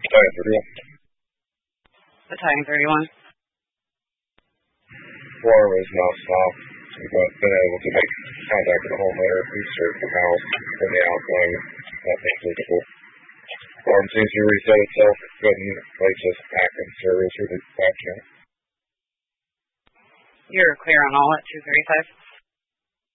Battalion 31. Battalion 31. Alarm is now stopped. We've been able to make contact with the homeowner. We've searched the house from the outgoing. Nothing visible. Alarm seems to reset itself. Go ahead and place us back in service with the dispatch. You're clear on all at 235.